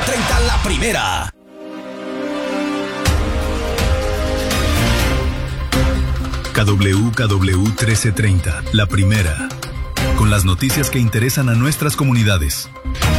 1330 La Primera. KWKW 1330 La Primera. Con las noticias que interesan a nuestras comunidades.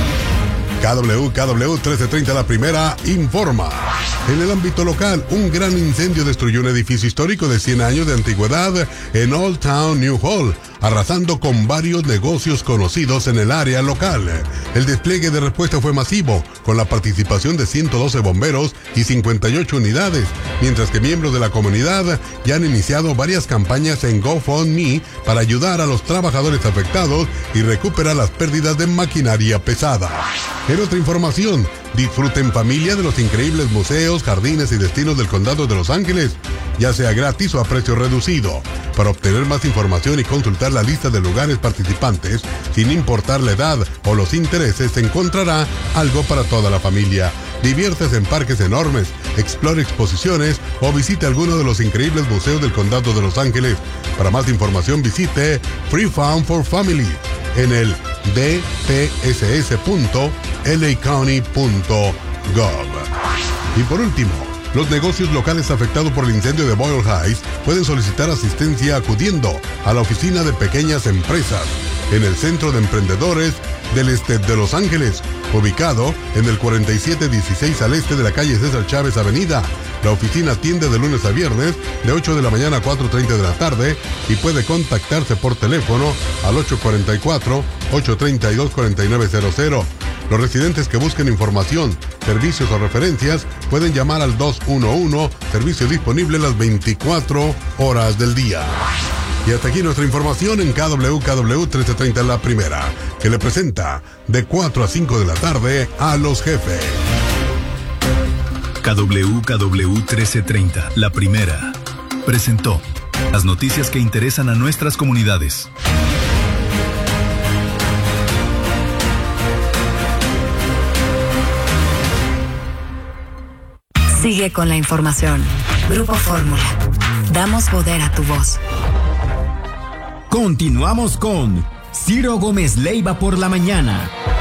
KWKW 1330 La Primera informa. En el ámbito local, un gran incendio destruyó un edificio histórico de 100 años de antigüedad en Old Town New Hall, arrasando con varios negocios conocidos en el área local. El despliegue de respuesta fue masivo, con la participación de 112 bomberos y 58 unidades, mientras que miembros de la comunidad ya han iniciado varias campañas en GoFundMe para ayudar a los trabajadores afectados y recuperar las pérdidas de maquinaria pesada. En otra información, disfruten familia de los increíbles museos, jardines y destinos del condado de Los Ángeles, ya sea gratis o a precio reducido. Para obtener más información y consultar la lista de lugares participantes, sin importar la edad o los intereses, encontrará algo para toda la familia. Diviértase en parques enormes, explore exposiciones o visite alguno de los increíbles museos del condado de Los Ángeles. Para más información visite Free Fun for Family en el dpss.lacounty.gov. Y por último, los negocios locales afectados por el incendio de Boyle Heights pueden solicitar asistencia acudiendo a la oficina de pequeñas empresas en el Centro de Emprendedores del Este de Los Ángeles, ubicado en el 4716 al este de la calle César Chávez Avenida. La oficina atiende de lunes a viernes de 8 de la mañana a 4:30 de la tarde y puede contactarse por teléfono al 844-832-4900. Los residentes que busquen información, servicios o referencias pueden llamar al 211, servicio disponible las 24 horas del día. Y hasta aquí nuestra información en KWKW 1330 La Primera, que le presenta de 4 a 5 de la tarde a los jefes. KWKW 1330 La Primera presentó las noticias que interesan a nuestras comunidades. Sigue con la información. Grupo Fórmula. Damos poder a tu voz. Continuamos con Ciro Gómez Leiva por la mañana.